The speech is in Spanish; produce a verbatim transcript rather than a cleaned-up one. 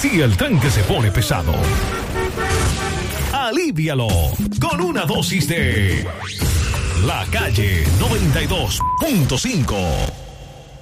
Si el tanque se pone pesado, alivíalo con una dosis de La Calle noventa y dos punto cinco.